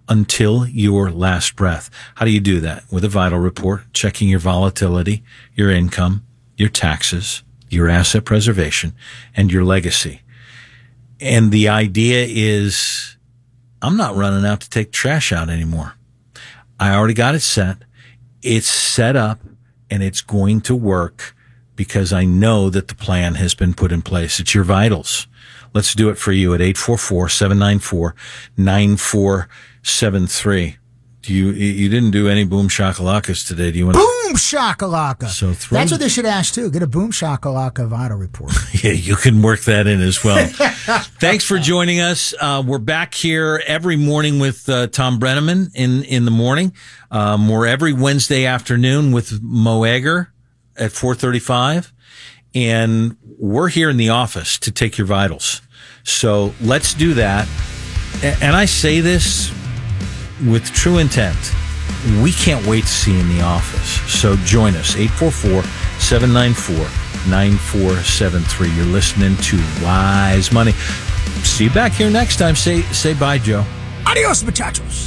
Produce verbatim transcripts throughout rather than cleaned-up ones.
until your last breath. How do you do that? With a vital report, checking your volatility, your income, your taxes, your asset preservation, and your legacy. And the idea is, I'm not running out to take trash out anymore. I already got it set. It's set up and it's going to work because I know that the plan has been put in place. It's your vitals. Let's do it for you at eight four four, seven nine four, nine four seven three. Do you, you didn't do any boom shakalakas today. Do you want to? Boom shakalaka. So throw That's what they should ask too. Get a boom shakalaka vital report. Yeah, you can work that in as well. Thanks for joining us. Uh, we're back here every morning with uh, Tom Brenneman in, in the morning. Um, we're every Wednesday afternoon with Mo Egger at four thirty-five. And we're here in the office to take your vitals. So let's do that. And I say this with true intent. We can't wait to see you in the office. So join us, eight four four, seven nine four, nine four seven three. You're listening to Wise Money. See you back here next time. Say say bye, Joe. Adios, muchachos.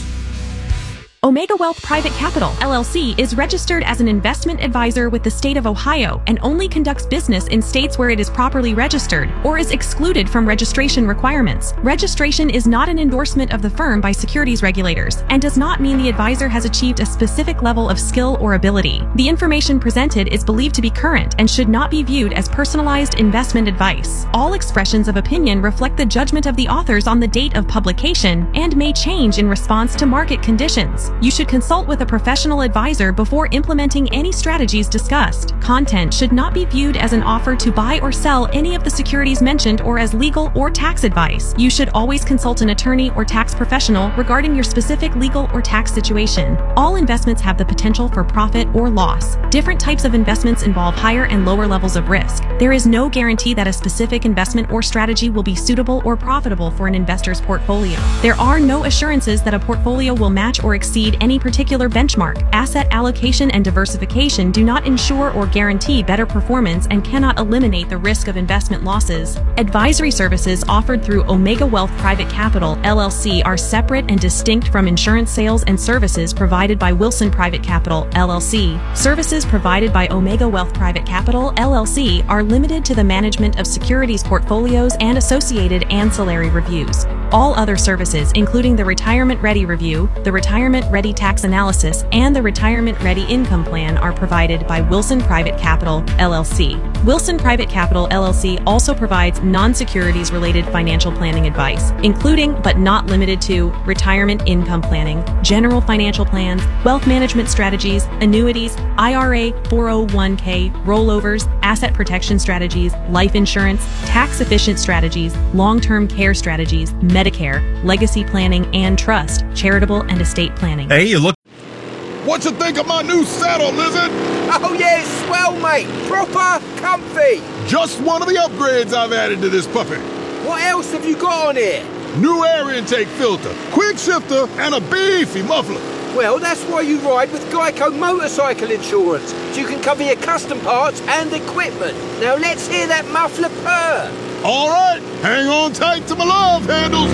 Omega Wealth Private Capital, L L C, is registered as an investment advisor with the state of Ohio and only conducts business in states where it is properly registered or is excluded from registration requirements. Registration is not an endorsement of the firm by securities regulators and does not mean the advisor has achieved a specific level of skill or ability. The information presented is believed to be current and should not be viewed as personalized investment advice. All expressions of opinion reflect the judgment of the authors on the date of publication and may change in response to market conditions. You should consult with a professional advisor before implementing any strategies discussed. Content should not be viewed as an offer to buy or sell any of the securities mentioned or as legal or tax advice. You should always consult an attorney or tax professional regarding your specific legal or tax situation. All investments have the potential for profit or loss. Different types of investments involve higher and lower levels of risk. There is no guarantee that a specific investment or strategy will be suitable or profitable for an investor's portfolio. There are no assurances that a portfolio will match or exceed any particular benchmark. Asset allocation and diversification do not ensure or guarantee better performance and cannot eliminate the risk of investment losses. Advisory services offered through Omega Wealth Private Capital, L L C, are separate and distinct from insurance sales and services provided by Wilson Private Capital, L L C. Services provided by Omega Wealth Private Capital, L L C, are limited to the management of securities portfolios and associated ancillary reviews. All other services, including the Retirement Ready Review, the Retirement Ready Tax Analysis, and the Retirement Ready Income Plan, are provided by Wilson Private Capital, L L C. Wilson Private Capital, L L C also provides non-securities related financial planning advice, including but not limited to retirement income planning, general financial plans, wealth management strategies, annuities, I R A, four oh one k, rollovers, asset protection strategies, life insurance, tax-efficient strategies, long-term care strategies, Medicare, legacy planning and trust, charitable and estate planning. Hey, you look. What you think of my new saddle, Lizard? Oh yeah, it's swell, mate. Proper comfy. Just one of the upgrades I've added to this puppy. What else have you got on here? New air intake filter, quick shifter, and a beefy muffler. Well, that's why you ride with Geico Motorcycle Insurance, so you can cover your custom parts and equipment. Now let's hear that muffler purr. All right, hang on tight to my love handles.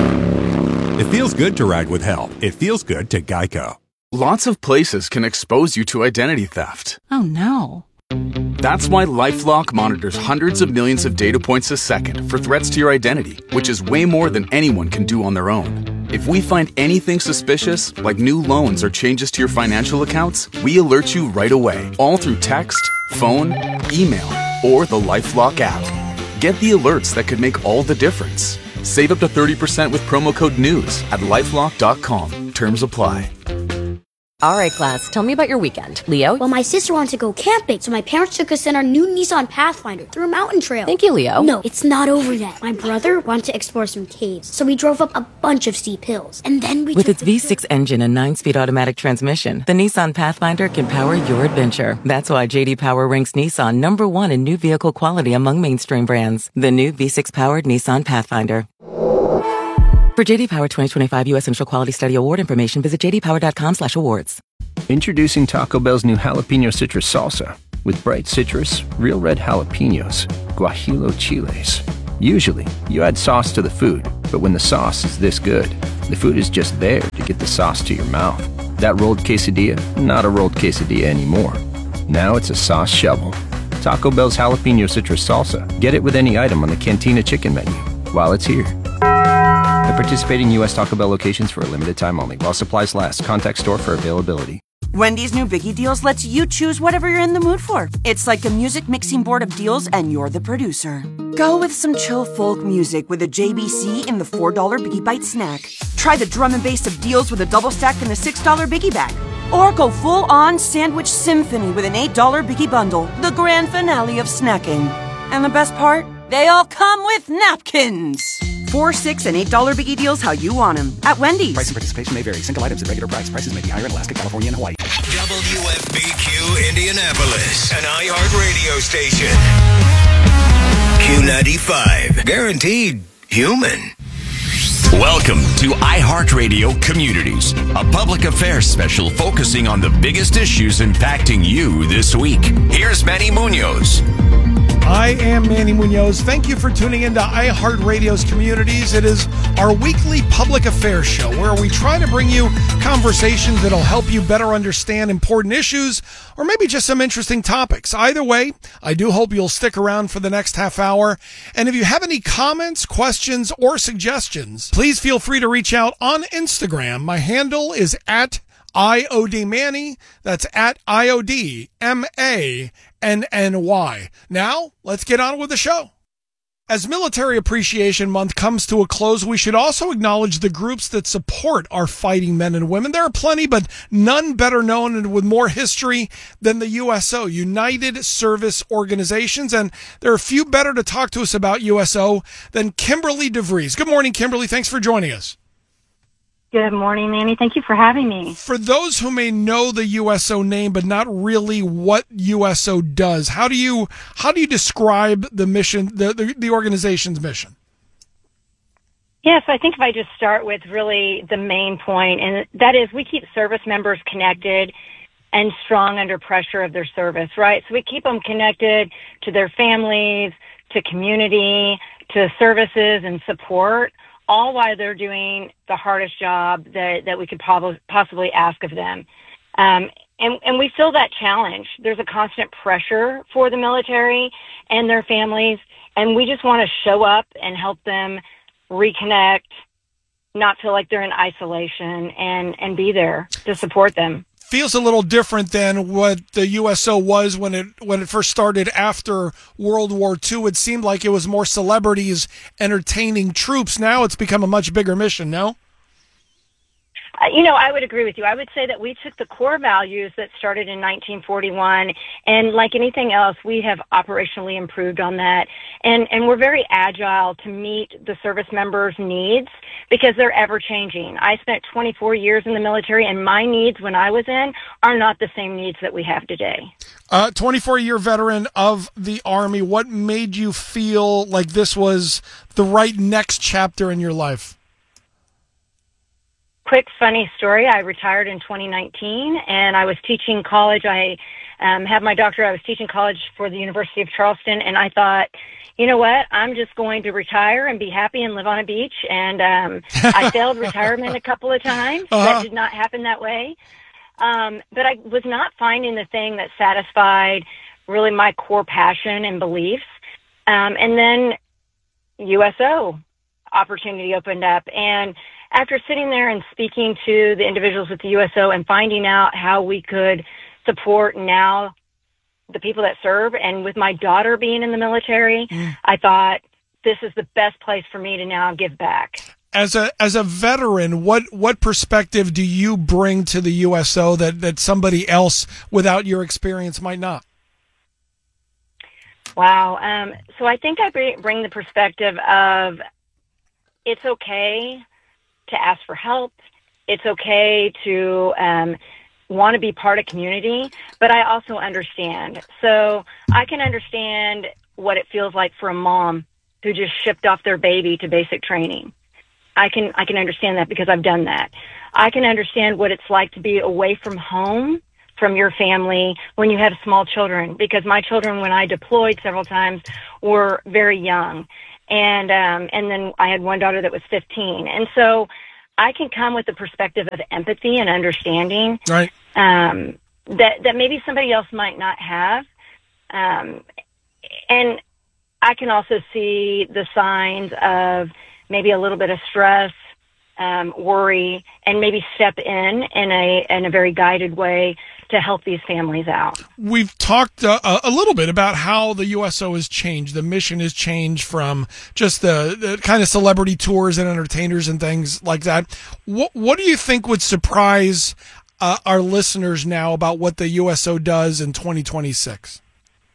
It feels good to ride with help. It feels good to Geico. Lots of places can expose you to identity theft. Oh no. That's why LifeLock monitors hundreds of millions of data points a second for threats to your identity, which is way more than anyone can do on their own. If we find anything suspicious, like new loans or changes to your financial accounts, we alert you right away, all through text, phone, email, or the LifeLock app. Get the alerts that could make all the difference. Save up to thirty percent with promo code NEWS at lifelock dot com. Terms apply. All right, class, tell me about your weekend. Leo? Well, my sister wanted to go camping, so my parents took us in our new Nissan Pathfinder through a mountain trail. Thank you, Leo. No, it's not over yet. My brother wanted to explore some caves, so we drove up a bunch of steep hills. And then we With its the V six engine and nine-speed automatic transmission, the Nissan Pathfinder can power your adventure. That's why J D Power ranks Nissan number one in new vehicle quality among mainstream brands. The new V six-powered Nissan Pathfinder. For J D Power twenty twenty-five U S Initial Quality Study Award information, visit j d power dot com slash awards. Introducing Taco Bell's new Jalapeno Citrus Salsa. With bright citrus, real red jalapenos, guajillo chiles. Usually, you add sauce to the food, But when the sauce is this good, the food is just there to get the sauce to your mouth. That rolled quesadilla, not a rolled quesadilla anymore. Now it's a sauce shovel. Taco Bell's jalapeno citrus salsa. Get it with any item on the Cantina chicken menu while it's here. At participating U S Taco Bell locations for a limited time only. While supplies last. Contact store for availability. Wendy's new Biggie Deals lets you choose whatever you're in the mood for. It's like a music mixing board of deals, and you're the producer. Go with some chill folk music with a J B C in the four dollar Biggie Bite snack. Try the drum and bass of deals with a double stack in the six dollar Biggie Bag. Or go full-on sandwich symphony with an eight dollar Biggie Bundle, the grand finale of snacking. And the best part? They all come with napkins. Four, six, and eight dollar Biggie Deals how you want them at Wendy's. Price and participation may vary. Single items at regular price. Prices may be higher in Alaska, California, and Hawaii. W F B Q Indianapolis, an iHeart radio station. Q ninety-five, guaranteed human. Welcome to iHeartRadio Communities, a public affairs special focusing on the biggest issues impacting you this week. Here's Manny Munoz. I am Manny Munoz. Thank you for tuning into iHeartRadio's Communities. It is our weekly public affairs show where we try to bring you conversations that'll help you better understand important issues or maybe just some interesting topics. Either way, I do hope you'll stick around for the next half hour. And if you have any comments, questions, or suggestions, please feel free to reach out on Instagram. My handle is at I O D Manny. That's at I O D M A N N Y. Now, let's get on with the show. As Military Appreciation Month comes to a close, we should also acknowledge the groups that support our fighting men and women. There are plenty, but none better known and with more history than the U S O, United Service Organizations. And there are few better to talk to us about U S O than Kimberly DeVries. Good morning, Kimberly. Thanks for joining us. Good morning, Manny. Thank you for having me. For those who may know the U S O name, but not really what U S O does, how do you how do you describe the mission, the, the, the organization's mission? Yes, I think if I just start with really the main point, and that is we keep service members connected and strong under pressure of their service, right? So we keep them connected to their families, to community, to services and support, all while they're doing the hardest job that, that we could prob- possibly ask of them. Um, and, and we feel that challenge. There's a constant pressure for the military and their families, and we just want to show up and help them reconnect, not feel like they're in isolation, and, and be there to support them. Feels a little different than what the U S O was when it when it first started after World War Two. It seemed like it was more celebrities entertaining troops. Now it's become a much bigger mission, no? Uh, you know, I would agree with you. I would say that we took the core values that started in nineteen forty-one, and like anything else, we have operationally improved on that. And, and we're very agile to meet the service members' needs because they're ever changing. I spent twenty-four years in the military, and my needs when I was in are not the same needs that we have today. Uh, twenty-four-year veteran of the Army, what made you feel like this was the right next chapter in your life? Quick, funny story. I retired in twenty nineteen, and I was teaching college. I um, had my doctorate. I was teaching college for the University of Charleston, and I thought, you know what? I'm just going to retire and be happy and live on a beach. And um, I failed retirement a couple of times. Uh-huh. That did not happen that way. Um, but I was not finding the thing that satisfied really my core passion and beliefs. Um, and then U S O opportunity opened up, and after sitting there and speaking to the individuals with the U S O and finding out how we could support now the people that serve, and with my daughter being in the military, mm. I thought this is the best place for me to now give back. As a as a veteran, what what perspective do you bring to the U S O that, that somebody else without your experience might not? Wow. Um, so I think I bring the perspective of it's okay to ask for help. It's okay to um, want to be part of community, but I also understand. So I can understand what it feels like for a mom who just shipped off their baby to basic training. I can I can understand that because I've done that. I can understand what it's like to be away from home, from your family, when you have small children, because my children, when I deployed several times, were very young. and um, and then I had one daughter that was fifteen. And so I can come with the perspective of empathy and understanding, right? Um, that that maybe somebody else might not have, um, and I can also see the signs of maybe a little bit of stress, um, worry, and maybe step in in a in a very guided way to help these families out. We've talked uh, a little bit about how the U S O has changed. The mission has changed from just the, the kind of celebrity tours and entertainers and things like that. What, what do you think would surprise uh, our listeners now about what the U S O does in twenty twenty-six?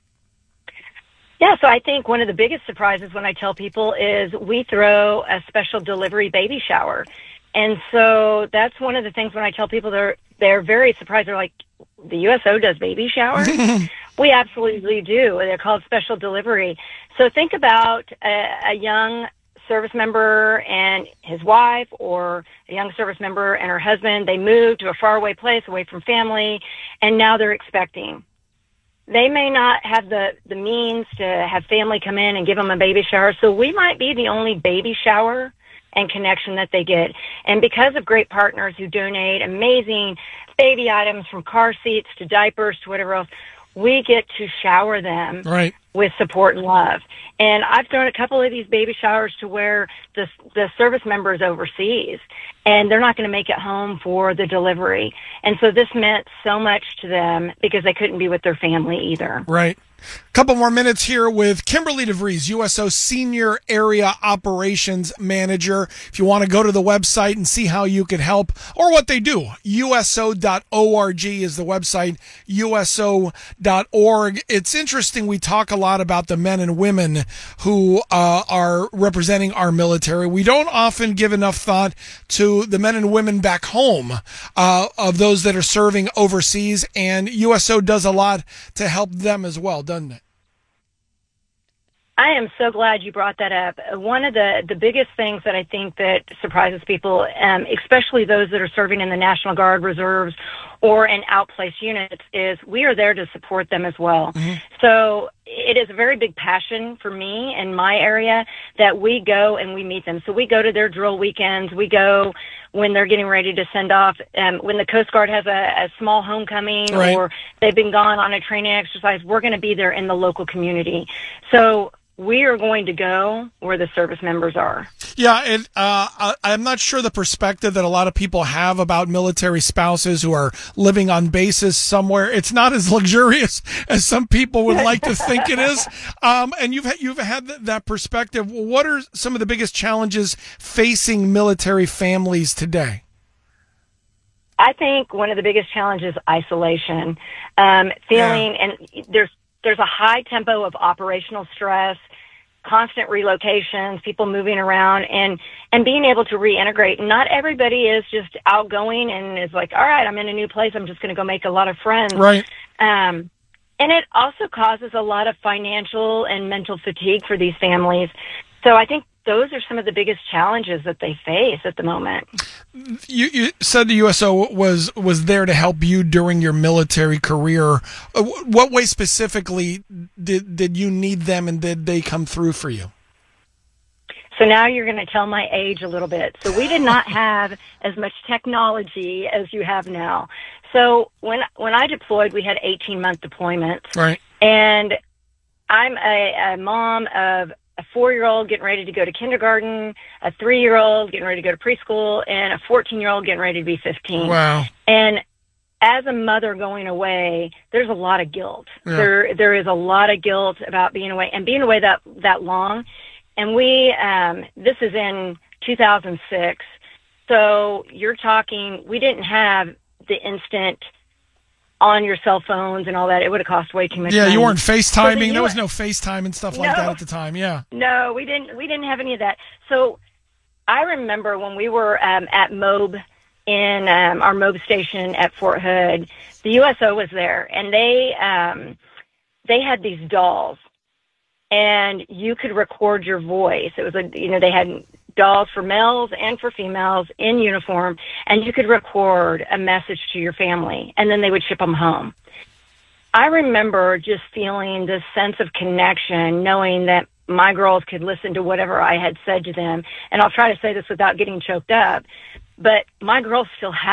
Yeah, so I think one of the biggest surprises when I tell people is we throw a special delivery baby shower. And so that's one of the things when I tell people, they're they're very surprised. They're like, the U S O does baby showers? We absolutely do. They're called special delivery. So think about a, a young service member and his wife, or a young service member and her husband. They moved to a faraway place away from family, and now they're expecting. They may not have the, the means to have family come in and give them a baby shower, so we might be the only baby shower and connection that they get. And because of great partners who donate amazing baby items, from car seats to diapers to whatever else, we get to shower them right. with support and love. And I've thrown a couple of these baby showers to where the the service member is overseas, and they're not going to make it home for the delivery. And so this meant so much to them because they couldn't be with their family either. Right. A couple more minutes here with Kimberly DeVries, U S O Senior Area Operations Manager. If you want to go to the website and see how you can help or what they do, U S O dot org is the website, U S O dot org. It's interesting. We talk a lot about the men and women who uh, are representing our military. We don't often give enough thought to the men and women back home uh, of those that are serving overseas, and U S O does a lot to help them as well, doesn't it? I am so glad you brought that up. One of the, the biggest things that I think that surprises people, um, especially those that are serving in the National Guard reserves or in outplaced units, is we are there to support them as well. Mm-hmm. So it is a very big passion for me in my area that we go and we meet them. So we go to their drill weekends. We go when they're getting ready to send off, um, when the Coast Guard has a, a small homecoming right. or they've been gone on a training exercise. We're going to be there in the local community. So we are going to go where the service members are. Yeah, and uh, I, I'm not sure the perspective that a lot of people have about military spouses who are living on bases somewhere. It's not as luxurious as some people would like to think it is. Um, and you've had, you've had that perspective. What are some of the biggest challenges facing military families today? I think one of the biggest challenges is isolation. Um, feeling, yeah. and there's There's a high tempo of operational stress, constant relocations, people moving around, and, and being able to reintegrate. Not everybody is just outgoing and is like, all right, I'm in a new place, I'm just going to go make a lot of friends. Right. Um, and it also causes a lot of financial and mental fatigue for these families. So I think those are some of the biggest challenges that they face at the moment. You, you said the U S O was was there to help you during your military career. What way specifically did did you need them, and did they come through for you? So now you're going to tell my age a little bit. So we did not have as much technology as you have now. So when when I deployed, we had eighteen month deployments. Right. And I'm a, a mom of a four-year-old getting ready to go to kindergarten, a three-year-old getting ready to go to preschool, and a fourteen-year-old getting ready to be fifteen. Wow. And as a mother going away, there's a lot of guilt. Yeah. There, there is a lot of guilt about being away and being away that, that long. And we, um, this is in two thousand six. So you're talking, we didn't have the instant on your cell phones and all that. It would have cost way too much yeah, money. you weren't FaceTiming. So the there was U S no FaceTime and stuff like No. that at the time. Yeah. No, we didn't. We didn't have any of that. So I remember when we were um, at MOB in um, our MOB station at Fort Hood, the U S O was there, and they um, they had these dolls, and you could record your voice. It was a you know they had dolls for males and for females in uniform, and you could record a message to your family, and then they would ship them home. I remember just feeling this sense of connection, knowing that my girls could listen to whatever I had said to them. And I'll try to say this without getting choked up, but my girls still have